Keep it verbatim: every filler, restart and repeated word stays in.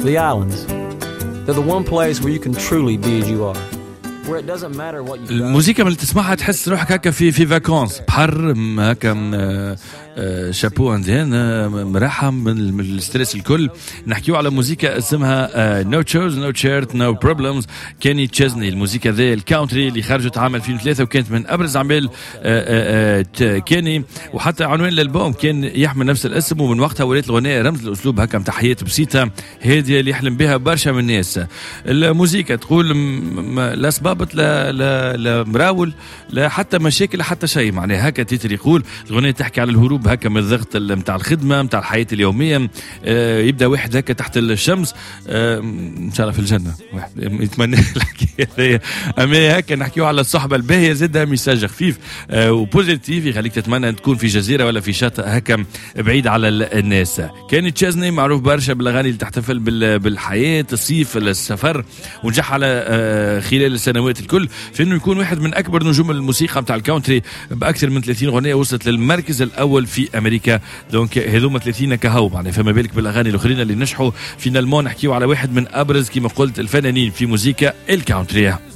The islands. They're the one place where you can truly be as you are. Where it doesn't matter what you الموسيقى اللي تسمعها تحس روحك هكا في في فاكونس بحر هكا شابو عندنا مرحم من الستريس الكل. نحكيو على موسيقى اسمها No Chose No Shirt No Problems كيني تشيزني. الموسيقى ذي الكاونتري اللي خرجت عام ألفين وثلاثة وكانت من ابرز اعمال كيني، وحتى عنوان الالبوم كان يحمل نفس الاسم. ومن وقتها ولات الغناء رمز الاسلوب هكا متاع حياة بسيطة هادية اللي يحلم بها برشا من الناس. الموسيقى تقول لا سبابت لا لا لا مراول لا حتى مشاكل حتى شيء، معناها هكا تيتر يقول الغناء تحكي على الهروب هكا من الضغط متاع الخدمه متاع الحياه اليوميه. آه يبدا واحد هكا تحت الشمس آه ان شاء الله في الجنه، واحد يتمنى الحكايه هذه. اما هكا نحكيو على الصحبه الباهيه زادها ميساج خفيف آه وبوزيتيف يخليك تتمنى ان تكون في جزيره ولا في شاطئ هكا بعيد على الناس. كان تشيزني معروف برشا بالاغاني اللي تحتفل بالحياه الصيف السفر، ونجح على آه خلال السنوات الكل في انه يكون واحد من اكبر نجوم الموسيقى متاع الكاونتري باكثر من ثلاثين اغنيه وصلت للمركز الاول في امريكا. دونك هذوما ثلاثين كهو معناها، فما بالك بالاغاني الاخرين اللي نجحوا. فينالمون نحكيو على واحد من ابرز كما قلت الفنانين في موسيقى الكاونتري.